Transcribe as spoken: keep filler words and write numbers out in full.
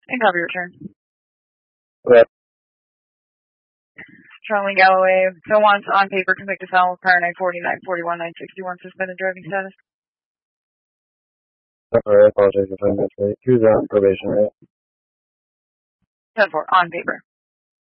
And copy return. Okay. Charlie Galloway, so wants on paper convicted felon with prior nine forty, nine forty-one, nine sixty-one, suspended driving status. Sorry, I apologize if I missed it. He was on probation, right? ten four, on paper.